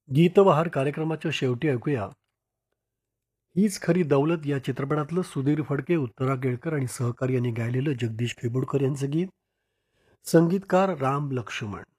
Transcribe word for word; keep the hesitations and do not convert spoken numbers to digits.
गीतबहार कार्यक्रमाच्या शेवटी ऐकूया हीच खरी दौलत या चित्रपटातलं सुधीर फडके, उत्तरा केळकर आणि सहकारी यांनी गायलेलं जगदीश खेबुडकर यांचं गीत. संगीतकार राम लक्ष्मण.